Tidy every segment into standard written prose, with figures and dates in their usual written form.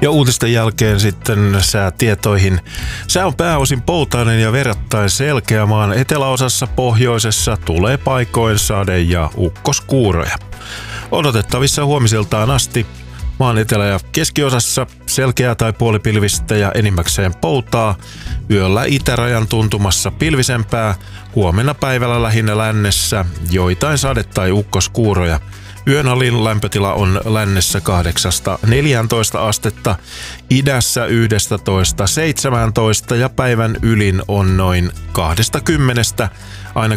Ja uutisten jälkeen sitten säätietoihin. Sää on pääosin poutainen ja verrattain selkeä. Maan eteläosassa pohjoisessa tulee paikoin sade- ja ukkoskuuroja. Odotettavissa huomisiltaan asti. Maan etelä- ja keskiosassa selkeää tai puolipilvistä ja enimmäkseen poutaa. Yöllä itärajan tuntumassa pilvisempää. Huomenna päivällä lähinnä lännessä joitain sade- tai ukkoskuuroja. Yön alin lämpötila on lännessä 8-14 astetta, idässä 11-17 ja päivän ylin on noin 20 aina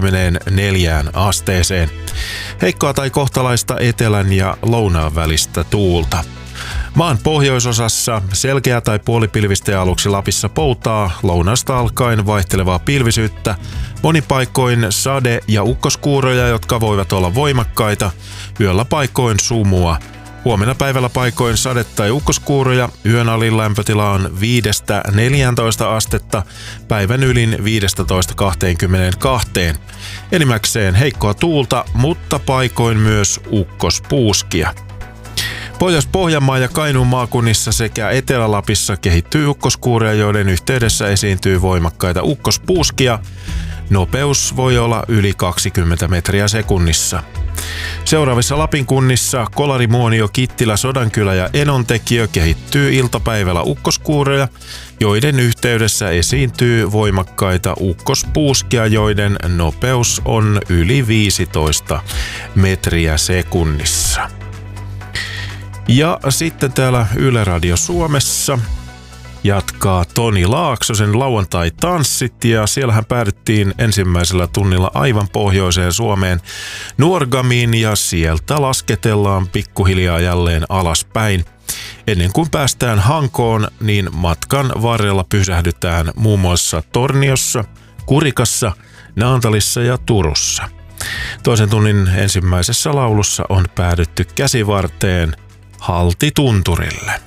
24 asteeseen. Heikkoa tai kohtalaista etelän ja lounaan välistä tuulta. Maan pohjoisosassa selkeä tai puolipilvistä ja aluksi Lapissa poutaa, lounasta alkaen vaihtelevaa pilvisyyttä, monin paikoin sade- ja ukkoskuuroja, jotka voivat olla voimakkaita, yöllä paikoin sumua. Huomenna päivällä paikoin sade- tai ukkoskuuroja, yön alin lämpötila on 5-14 astetta, päivän ylin 15-22. Enimmäkseen heikkoa tuulta, mutta paikoin myös ukkospuuskia. Pohjois-Pohjanmaa ja Kainuun maakunnissa sekä Etelä-Lapissa kehittyy ukkoskuuria, joiden yhteydessä esiintyy voimakkaita ukkospuuskia. Nopeus voi olla yli 20 metriä sekunnissa. Seuraavissa Lapin kunnissa Kolari, Muonio, Kittilä, Sodankylä ja Enontekiö kehittyy iltapäivällä ukkoskuuroja, joiden yhteydessä esiintyy voimakkaita ukkospuuskia, joiden nopeus on yli 15 metriä sekunnissa. Ja sitten täällä Yle Radio Suomessa jatkaa Toni Laaksosen lauantai-tanssit, ja siellähän päädyttiin ensimmäisellä tunnilla aivan pohjoiseen Suomeen Nuorgamiin, ja sieltä lasketellaan pikkuhiljaa jälleen alaspäin. Ennen kuin päästään Hankoon, niin matkan varrella pysähdytään muun muassa Torniossa, Kurikassa, Naantalissa ja Turussa. Toisen tunnin ensimmäisessä laulussa on päädytty Käsivarteen Haltitunturille.